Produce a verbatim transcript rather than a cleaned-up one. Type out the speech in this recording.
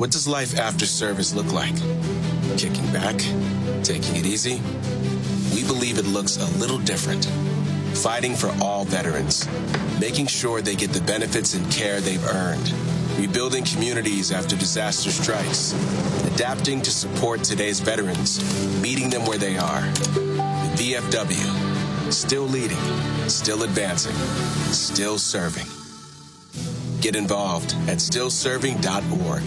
What does life after service look like? Kicking back? Taking it easy? We believe it looks a little different. Fighting for all veterans. Making sure they get the benefits and care they've earned. Rebuilding communities after disaster strikes. Adapting to support today's veterans. Meeting them where they are. The V F W. Still leading. Still advancing. Still serving. Get involved at still serving dot org.